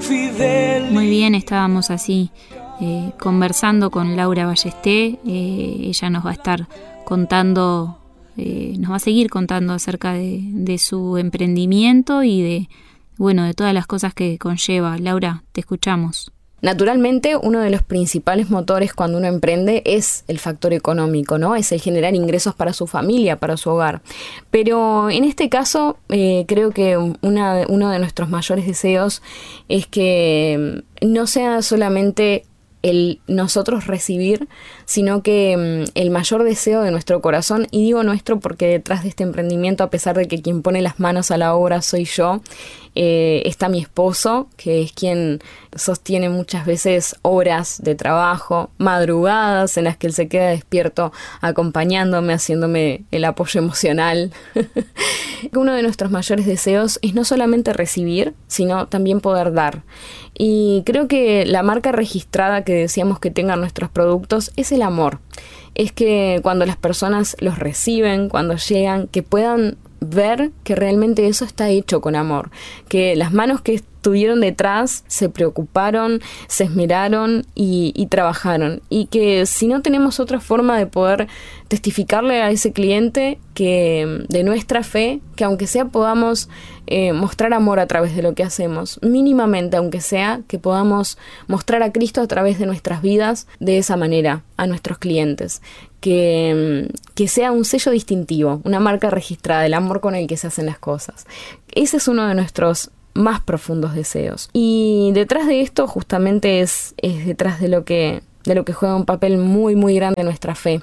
Muy bien, estábamos así conversando con Laura Ballesté. Ella nos va a estar contando, nos va a seguir contando acerca de su emprendimiento y de todas las cosas que conlleva. Laura, te escuchamos. Naturalmente, uno de los principales motores cuando uno emprende es el factor económico, ¿no? Es el generar ingresos para su familia, para su hogar. Pero en este caso, creo que uno de nuestros mayores deseos es que no sea solamente el nosotros recibir, sino que el mayor deseo de nuestro corazón, y digo nuestro porque detrás de este emprendimiento, a pesar de que quien pone las manos a la obra soy yo, está mi esposo, que es quien sostiene muchas veces horas de trabajo, madrugadas en las que él se queda despierto acompañándome, haciéndome el apoyo emocional. Uno de nuestros mayores deseos es no solamente recibir, sino también poder dar. Y creo que la marca registrada que deseamos que tengan nuestros productos es el amor. Es que cuando las personas los reciben, cuando llegan, que puedan ver que realmente eso está hecho con amor, que las manos que estuvieron detrás se preocuparon, se esmeraron y trabajaron, y que si no tenemos otra forma de poder testificarle a ese cliente que de nuestra fe, que aunque sea podamos mostrar amor a través de lo que hacemos, mínimamente aunque sea, que podamos mostrar a Cristo a través de nuestras vidas de esa manera a nuestros clientes, que sea un sello distintivo, una marca registrada, el amor con el que se hacen las cosas. Ese es uno de nuestros más profundos deseos. Y detrás de esto justamente es detrás de lo que juega un papel muy muy grande en nuestra fe.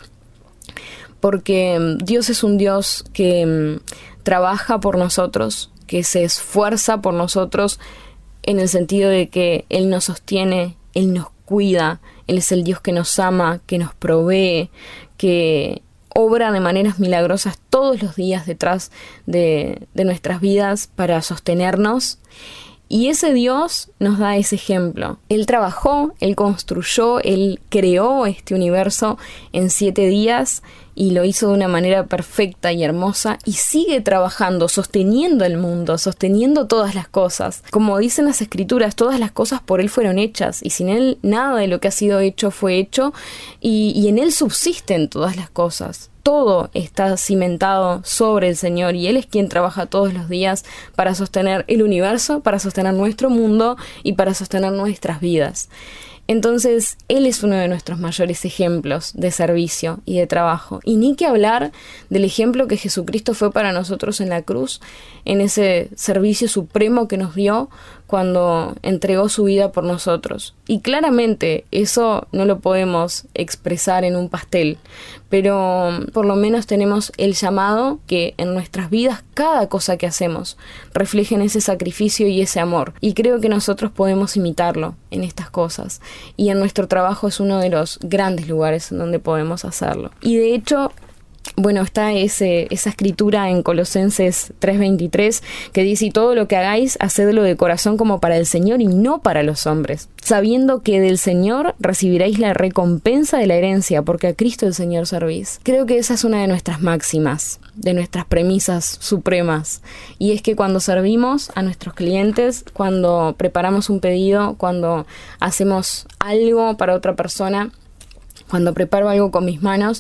Porque Dios es un Dios que trabaja por nosotros, que se esfuerza por nosotros en el sentido de que Él nos sostiene, Él nos cuida, Él es el Dios que nos ama, que nos provee, que obra de maneras milagrosas todos los días detrás de nuestras vidas para sostenernos. Y ese Dios nos da ese ejemplo. Él trabajó, Él construyó, Él creó este universo en 7 días y lo hizo de una manera perfecta y hermosa, y sigue trabajando, sosteniendo el mundo, sosteniendo todas las cosas. Como dicen las Escrituras, todas las cosas por Él fueron hechas, y sin Él nada de lo que ha sido hecho fue hecho, y en Él subsisten todas las cosas. Todo está cimentado sobre el Señor, y Él es quien trabaja todos los días para sostener el universo, para sostener nuestro mundo y para sostener nuestras vidas. Entonces, Él es uno de nuestros mayores ejemplos de servicio y de trabajo. Y ni que hablar del ejemplo que Jesucristo fue para nosotros en la cruz, en ese servicio supremo que nos dio cuando entregó su vida por nosotros. Y claramente eso no lo podemos expresar en un pastel, pero por lo menos tenemos el llamado que en nuestras vidas cada cosa que hacemos refleje en ese sacrificio y ese amor. Y creo que nosotros podemos imitarlo en estas cosas. Y en nuestro trabajo es uno de los grandes lugares en donde podemos hacerlo. Y de hecho, bueno, está esa escritura en Colosenses 3:23 que dice: y todo lo que hagáis, hacedlo de corazón como para el Señor y no para los hombres, sabiendo que del Señor recibiréis la recompensa de la herencia, porque a Cristo el Señor servís. Creo que esa es una de nuestras máximas, de nuestras premisas supremas, y es que cuando servimos a nuestros clientes, cuando preparamos un pedido, cuando hacemos algo para otra persona, cuando preparo algo con mis manos,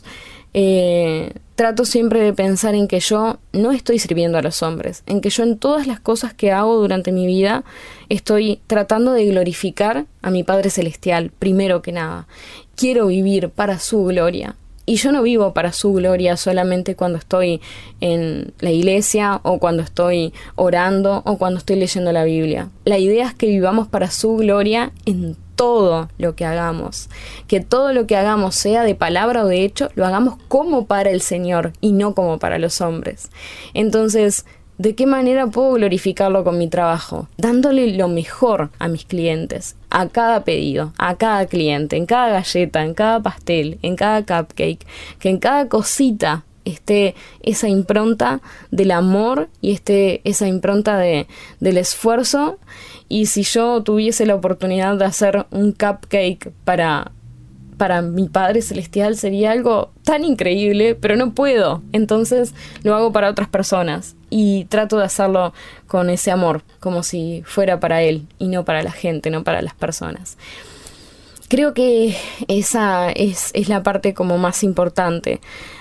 trato siempre de pensar en que yo no estoy sirviendo a los hombres, en que yo en todas las cosas que hago durante mi vida estoy tratando de glorificar a mi Padre Celestial, primero que nada. Quiero vivir para su gloria. Y yo no vivo para su gloria solamente cuando estoy en la iglesia o cuando estoy orando o cuando estoy leyendo la Biblia. La idea es que vivamos para su gloria en todo lo que hagamos. Que todo lo que hagamos, sea de palabra o de hecho, lo hagamos como para el Señor y no como para los hombres. Entonces, ¿de qué manera puedo glorificarlo con mi trabajo? Dándole lo mejor a mis clientes, a cada pedido, a cada cliente, en cada galleta, en cada pastel, en cada cupcake, que en cada cosita esté esa impronta del amor y esté esa impronta del esfuerzo. Y si yo tuviese la oportunidad de hacer un cupcake para para mi Padre Celestial sería algo tan increíble, pero no puedo. Entonces lo hago para otras personas y trato de hacerlo con ese amor, como si fuera para Él y no para la gente, no para las personas. Creo que esa es la parte como más importante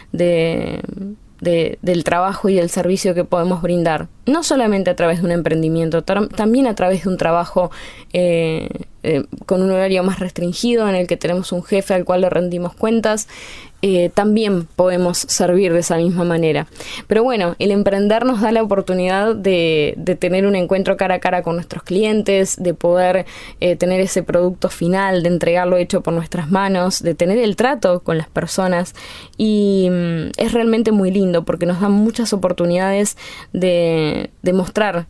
del trabajo y del servicio que podemos brindar. No solamente a través de un emprendimiento, también a través de un trabajo con un horario más restringido, en el que tenemos un jefe al cual le rendimos cuentas. También podemos servir de esa misma manera. Pero bueno, el emprender nos da la oportunidad de tener un encuentro cara a cara con nuestros clientes, de poder tener ese producto final, de entregarlo hecho por nuestras manos, de tener el trato con las personas, y es realmente muy lindo porque nos da muchas oportunidades de mostrar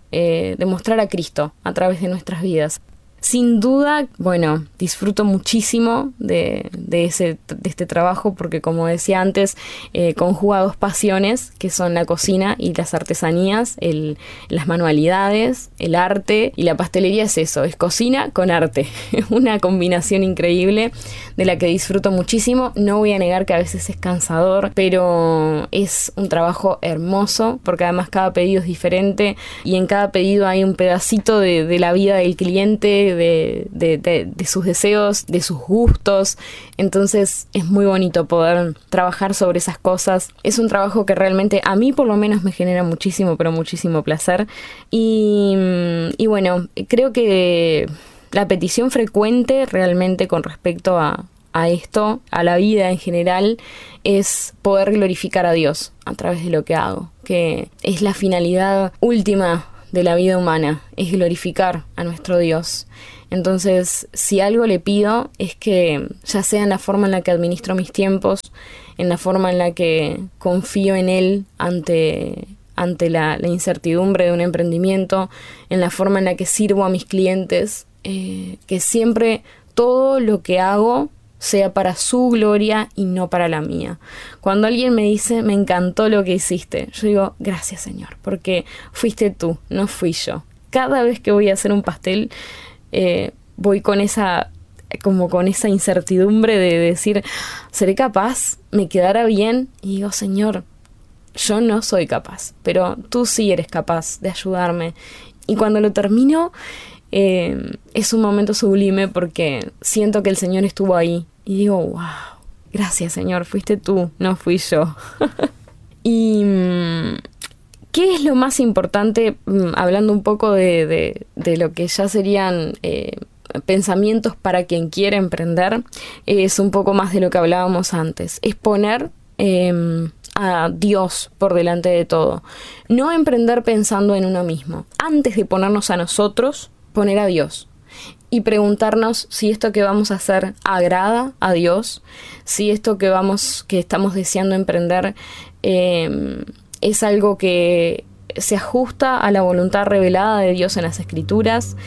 a Cristo a través de nuestras vidas. Sin duda, bueno, disfruto muchísimo de este trabajo porque, como decía antes, conjuga dos pasiones que son la cocina y las artesanías, las manualidades, el arte, y la pastelería es eso, es cocina con arte. Es una combinación increíble de la que disfruto muchísimo. No voy a negar que a veces es cansador, pero es un trabajo hermoso porque además cada pedido es diferente y en cada pedido hay un pedacito de la vida del cliente, de sus deseos, de sus gustos. Entonces es muy bonito poder trabajar sobre esas cosas. Es un trabajo que realmente a mí por lo menos me genera muchísimo, pero muchísimo placer. Y bueno, creo que la petición frecuente realmente con respecto a esto, a la vida en general, es poder glorificar a Dios a través de lo que hago, que es la finalidad última de la vida humana, es glorificar a nuestro Dios. Entonces, si algo le pido es que, ya sea en la forma en la que administro mis tiempos, en la forma en la que confío en Él ante la incertidumbre de un emprendimiento, en la forma en la que sirvo a mis clientes, que siempre todo lo que hago sea para su gloria y no para la mía. Cuando alguien me dice, me encantó lo que hiciste, yo digo, gracias Señor, porque fuiste tú, no fui yo. Cada vez que voy a hacer un pastel, voy con esa incertidumbre de decir, ¿seré capaz? ¿Me quedará bien? Y digo, Señor, yo no soy capaz, pero tú sí eres capaz de ayudarme. Y cuando lo termino, es un momento sublime porque siento que el Señor estuvo ahí. Y digo, wow, gracias Señor, fuiste tú, no fui yo. Y ¿qué es lo más importante? Hablando un poco de lo que ya serían pensamientos para quien quiere emprender, es un poco más de lo que hablábamos antes. Es poner a Dios por delante de todo. No emprender pensando en uno mismo. Antes de ponernos a nosotros, poner a Dios. Y preguntarnos si esto que vamos a hacer agrada a Dios, si esto que estamos deseando emprender es algo que se ajusta a la voluntad revelada de Dios en las Escrituras.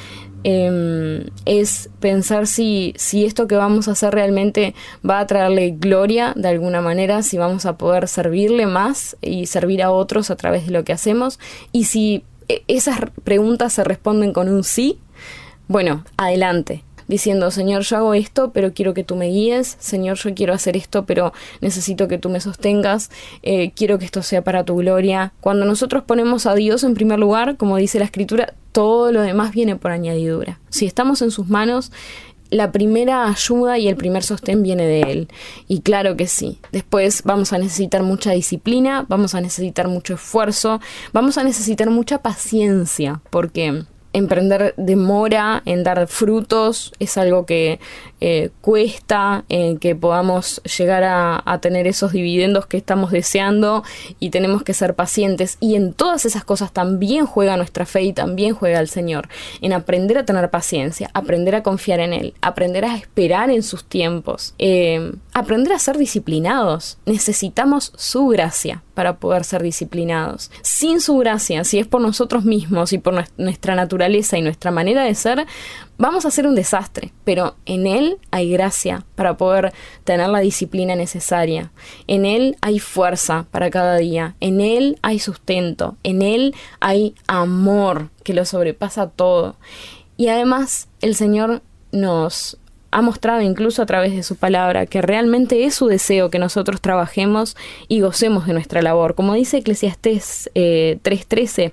Es pensar si esto que vamos a hacer realmente va a traerle gloria de alguna manera, si vamos a poder servirle más y servir a otros a través de lo que hacemos. Y si esas preguntas se responden con un sí, bueno, adelante, diciendo, Señor, yo hago esto, pero quiero que tú me guíes. Señor, yo quiero hacer esto, pero necesito que tú me sostengas. Quiero que esto sea para tu gloria. Cuando nosotros ponemos a Dios en primer lugar, como dice la Escritura, todo lo demás viene por añadidura. Si estamos en sus manos, la primera ayuda y el primer sostén viene de Él. Y claro que sí. Después vamos a necesitar mucha disciplina, vamos a necesitar mucho esfuerzo, vamos a necesitar mucha paciencia, porque emprender demora en dar frutos, es algo que cuesta, que podamos llegar a tener esos dividendos que estamos deseando, y tenemos que ser pacientes. Y en todas esas cosas también juega nuestra fe y también juega el Señor, en aprender a tener paciencia, aprender a confiar en Él, aprender a esperar en sus tiempos, aprender a ser disciplinados. Necesitamos su gracia para poder ser disciplinados. Sin su gracia, si es por nosotros mismos y por nuestra naturaleza y nuestra manera de ser, vamos a hacer un desastre, pero en Él hay gracia para poder tener la disciplina necesaria. En Él hay fuerza para cada día. En Él hay sustento. En Él hay amor que lo sobrepasa todo. Y además el Señor nos ha mostrado incluso a través de su palabra que realmente es su deseo que nosotros trabajemos y gocemos de nuestra labor, como dice Eclesiastés 3:13.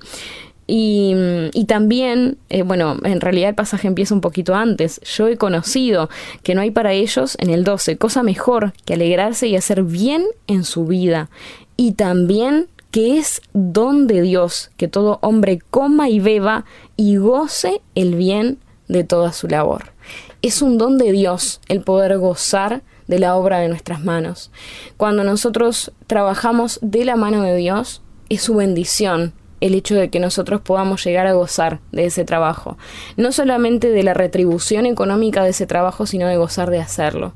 Y también, en realidad el pasaje empieza un poquito antes. Yo he conocido que no hay para ellos, en el 12, cosa mejor que alegrarse y hacer bien en su vida. Y también que es don de Dios, que todo hombre coma y beba y goce el bien de toda su labor. Es un don de Dios el poder gozar de la obra de nuestras manos. Cuando nosotros trabajamos de la mano de Dios, es su bendición el hecho de que nosotros podamos llegar a gozar de ese trabajo. No solamente de la retribución económica de ese trabajo, sino de gozar de hacerlo.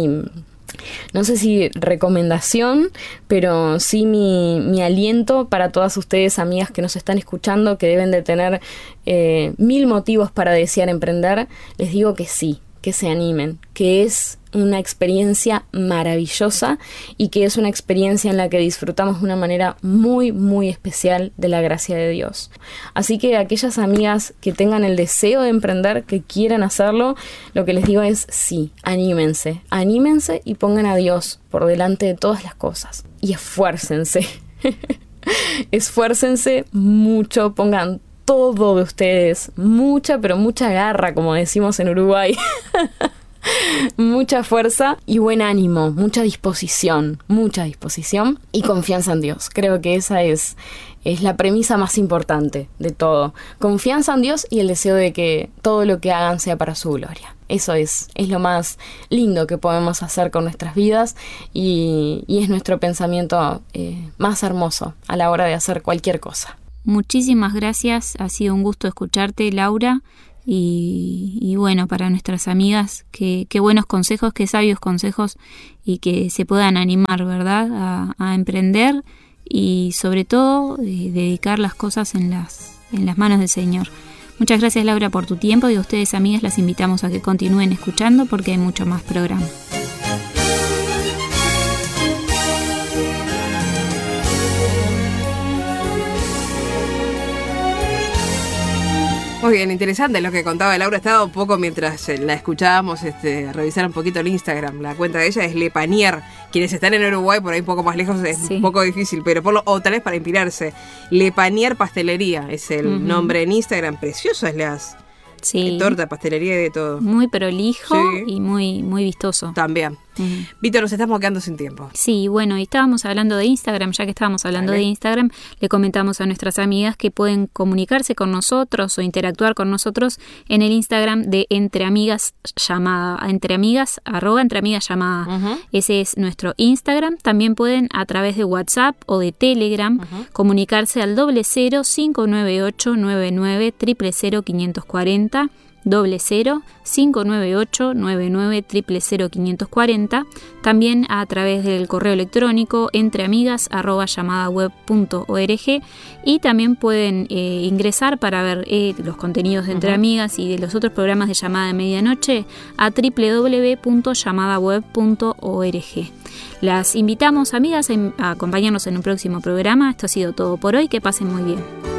No sé si recomendación, pero sí mi aliento para todas ustedes, amigas que nos están escuchando, que deben de tener 1000 motivos para desear emprender, les digo que sí, que se animen, que es una experiencia maravillosa y que es una experiencia en la que disfrutamos de una manera muy, muy especial de la gracia de Dios. Así que aquellas amigas que tengan el deseo de emprender, que quieran hacerlo, lo que les digo es sí, anímense y pongan a Dios por delante de todas las cosas y esfuércense. Esfuércense mucho, pongan todo de ustedes, mucha garra, como decimos en Uruguay. Mucha fuerza y buen ánimo, mucha disposición y confianza en Dios. Creo que esa es la premisa más importante de todo. Confianza en Dios y el deseo de que todo lo que hagan sea para su gloria. Eso es lo más lindo que podemos hacer con nuestras vidas y es nuestro pensamiento más hermoso a la hora de hacer cualquier cosa. Muchísimas gracias, ha sido un gusto escucharte, Laura. Y bueno, para nuestras amigas, qué buenos consejos, qué sabios consejos y que se puedan animar, ¿verdad?, a emprender y sobre todo dedicar las cosas en las manos del Señor. Muchas gracias, Laura, por tu tiempo y a ustedes, amigas, las invitamos a que continúen escuchando porque hay mucho más programa. Muy bien, interesante lo que contaba Laura. Estaba un poco, mientras la escuchábamos, revisar un poquito el Instagram. La cuenta de ella es Lepanier. Quienes están en Uruguay, por ahí un poco más lejos, es un poco difícil, pero o tal vez para inspirarse. Lepanier Pastelería es el nombre en Instagram. Preciosas las torta, pastelería y de todo. Muy prolijo y muy, muy vistoso. También. Víctor, nos estamos quedando sin tiempo. Sí, bueno, y estábamos hablando de Instagram. Ya que estábamos hablando de Instagram, le comentamos a nuestras amigas que pueden comunicarse con nosotros o interactuar con nosotros en el Instagram de Entreamigas Llamada. Entreamigas Llamada. Ese es nuestro Instagram. También pueden a través de WhatsApp o de Telegram comunicarse al 00 598 99 000 540. 00 598 99 000 540. También a través del correo electrónico entreamigas@llamadaweb.org y también pueden ingresar para ver los contenidos de Entre Amigas y de los otros programas de Llamada de Medianoche a www.llamadaweb.org. Las invitamos, amigas, a acompañarnos en un próximo programa. Esto ha sido todo por hoy. Que pasen muy bien.